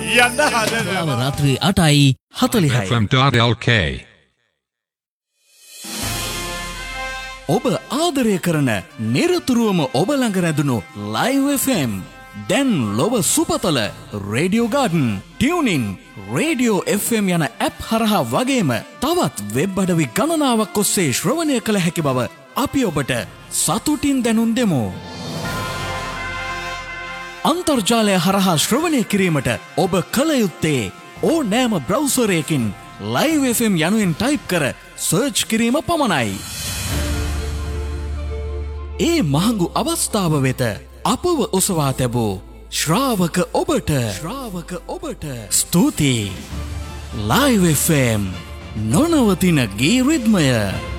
යන්න හදනවා. රාත්‍රී 8:40 FM.lk ඔබ ආදරය කරන නිරතුරුවම ඔබ ළඟ රැඳුණු Live FM දැන් ලොව සුපතල Radio Garden, TuneIn, Radio FM යන ඇප් හරහා වගේම තවත් වෙබ් අඩවි ගණනාවක් ඔස්සේ ශ්‍රවණය කළ හැකි බව අපි ඔබට සතුටින් දැනුම් දෙමු. අන්තර්ජාලය හරහා ශ්‍රවණය කිරීමට ඔබ කළ යුත්තේ ඕනෑම බ්‍රවුසරයකින් Live FM යනුවෙන් ටයිප් කර සර්ච් කිරීම පමණයි. ඒ මහඟු අවස්ථාව වෙත අපව ඔසවා තැබූ ශ්‍රාවක ඔබට ස්තුතියි. Live FM නොනවතින ගී රිද්මය.